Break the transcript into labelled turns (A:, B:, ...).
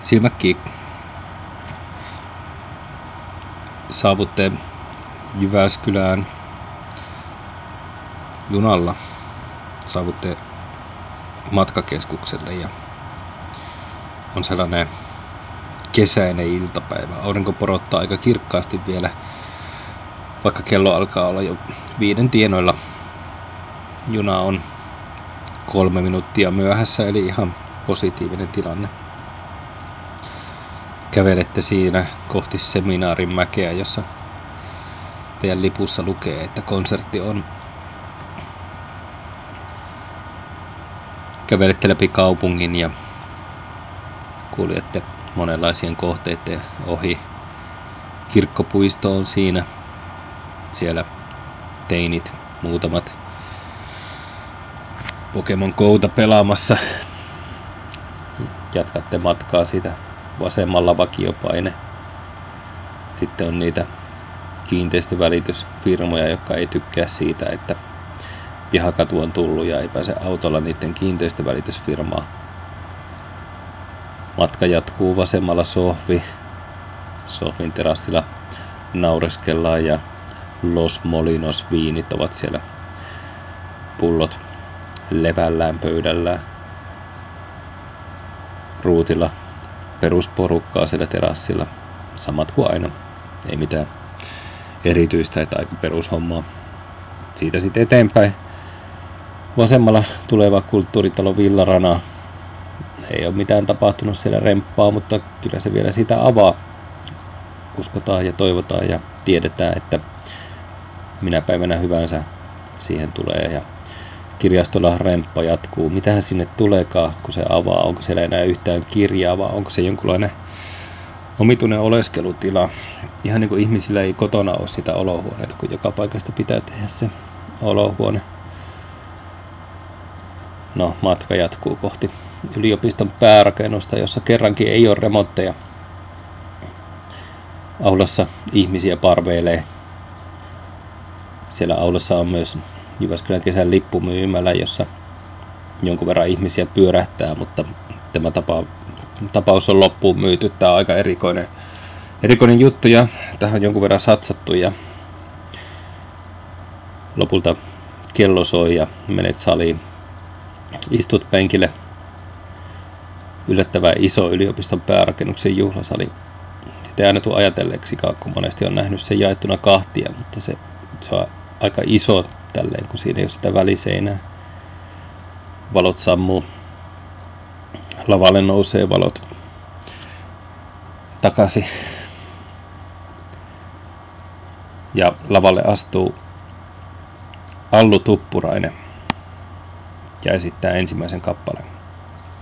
A: Silmäkki saavutte Jyväskylään junalla. Saavutte matkakeskukselle ja on sellainen kesäinen iltapäivä. Aurinko porottaa aika kirkkaasti vielä, vaikka kello alkaa olla jo 5 tienoilla. Juna on 3 minuuttia myöhässä, eli ihan positiivinen tilanne. Kävelette siinä kohti Seminaarin mäkeä, jossa teidän lipussa lukee, että konsertti on. Kävelette läpi kaupungin ja kuljette monenlaisien kohteiden ohi. Kirkkopuisto on siinä. Siellä teinit, muutamat Pokemon Gouta pelaamassa. Jatkatte matkaa siitä vasemmalla vakiopaine. Sitten on niitä kiinteistövälitysfirmoja, jotka ei tykkää siitä, että pihakatu on tullut ja ei pääse autolla niiden kiinteistövälitysfirmaa. Matka jatkuu vasemmalla Sohvi. Sohvin terassilla naureskellaan ja Los Molinos viinit ovat siellä pullot levällään pöydällään. Ruutilla perusporukkaa siellä terassilla. Samat kuin aina. Ei mitään erityistä, että aika perushommaa. Siitä sitten eteenpäin. Vasemmalla tuleva kulttuuritalo Villarana. Ei ole mitään tapahtunut siellä remppaa, mutta kyllä se vielä sitä avaa. Uskotaan ja toivotaan ja tiedetään, että minä päivänä hyvänsä siihen tulee. Ja kirjastolla remppa jatkuu. Mitähän sinne tuleekaan, kun se avaa? Onko siellä enää yhtään kirjaa vai onko se jonkunlainen omituinen oleskelutila? Ihan niin kuin ihmisillä ei kotona ole sitä olohuoneita, kun joka paikasta pitää tehdä se olohuone. No, matka jatkuu kohti yliopiston päärakennusta, jossa kerrankin ei ole remontteja. Aulassa ihmisiä parveilee. Siellä aulassa on myös Jyväskylän kesän lippumyymälä, jossa jonkun verran ihmisiä pyörähtää, mutta tämä tapaus on loppuun myyty. Tämä on aika erikoinen juttu ja tähän on jonkun verran satsattu ja lopulta kello soi ja menet saliin. Istut penkille. Yllättävän iso yliopiston päärakennuksen juhlasali. Sitä ei aina tule ajatelleeksikaan, kun monesti on nähnyt sen jaettuna kahtia, mutta se on aika iso tälleen, kun siinä ei ole sitä väliseinää. Valot sammuu. Lavalle nousee valot takaisin. Ja lavalle astuu Allu Tuppurainen ja esittää ensimmäisen kappaleen.